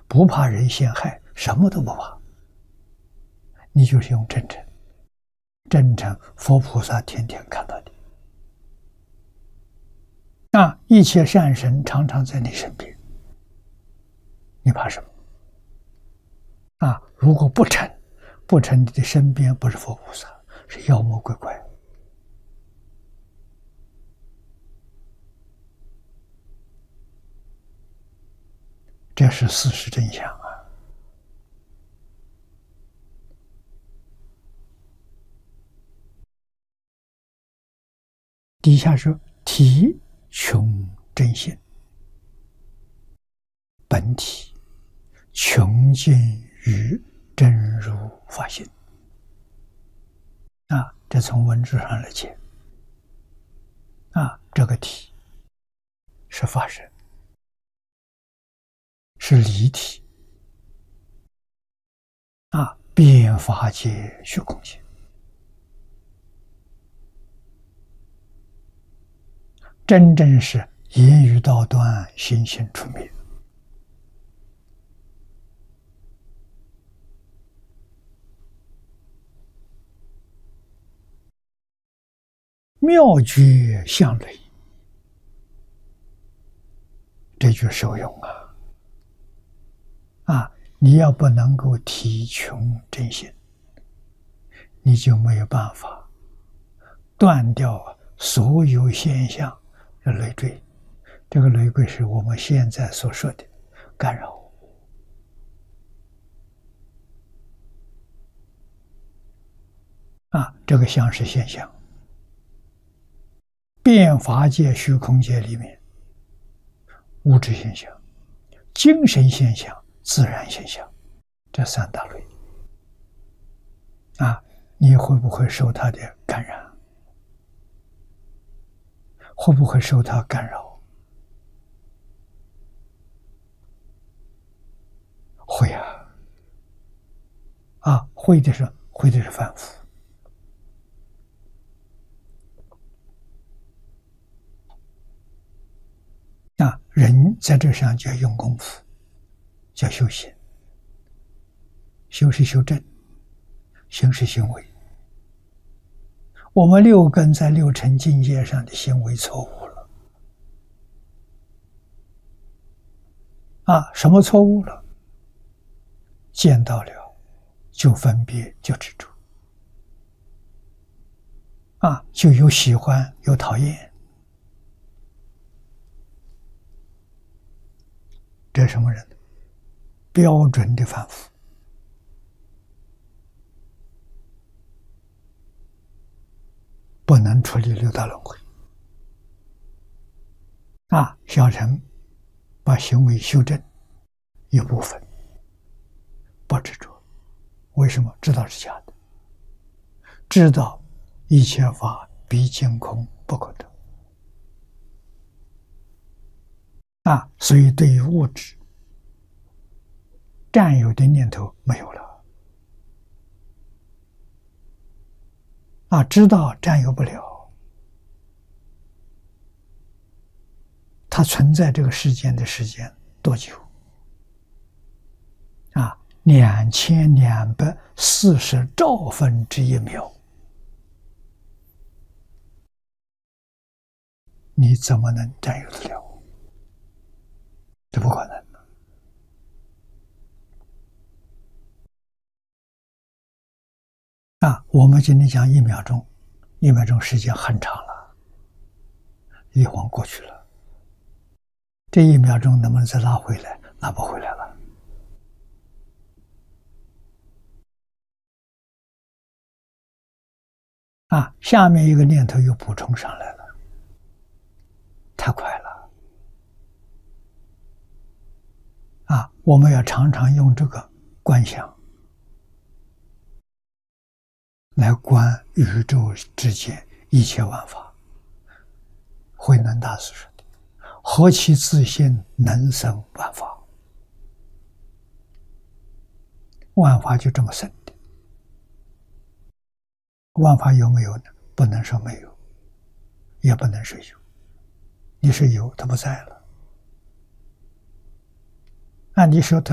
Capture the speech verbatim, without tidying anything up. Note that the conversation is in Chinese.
不怕人陷害，什么都不怕，你就是用真诚，真诚佛菩萨天天看到你。啊，一切善神常常在你身边，你怕什么？啊，如果不诚，不诚，你的身边不是佛菩萨，是妖魔鬼怪。这是事实真相啊！底下说体穷真心，本体穷尽于真如法性。啊，这从文字上来讲，啊，这个体是法身，是离体，啊，遍法界虚空界，真正是言语道断，心性出灭。妙觉相类，这句受用啊！啊，你要不能够体穷真心，你就没有办法断掉所有现象的累赘。这个累赘是我们现在所说的干扰。啊，这个相是现象。遍法界虚空界里面，物质现象、精神现象、自然现象，这三大类啊，你会不会受它的感染？会不会受它干扰？会啊！啊，会的是会的是反复。啊，人在这上就要用功夫，叫修行。修是修正，行是行为。我们六根在六尘境界上的行为错误了。啊，什么错误了？见到了就分别，就执着。啊，就有喜欢，有讨厌。这是什么人？标准的反复。不能处理六道轮回。啊，小乘把行为修正一部分，不执着。为什么？知道是假的，知道一切法毕竟空，不可得。啊，所以对于物质占有的念头没有了。啊，知道占有不了，它存在这个世间的时间多久？啊，两千两百四十兆分之一秒，你怎么能占有得了？这不可能。啊，我们今天讲一秒钟，一秒钟时间很长了，一晃过去了。这一秒钟能不能再拉回来？拉不回来了。啊，下面一个念头又补充上来了，太快了。啊，我们要常常用这个观想来观宇宙之间一切万法。慧能大师说的：“何其自性，能生万法。”万法就这么生的。万法有没有呢？不能说没有，也不能说有。你说有，它不在了。按理说它